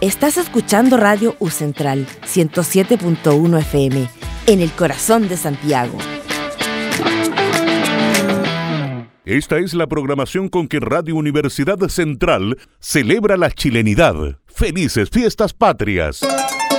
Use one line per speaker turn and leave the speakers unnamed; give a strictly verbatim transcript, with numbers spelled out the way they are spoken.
Estás escuchando Radio U Central ciento siete punto uno F M, en el corazón de Santiago.
Esta es la programación con que Radio Universidad Central celebra la chilenidad. ¡Felices Fiestas Patrias!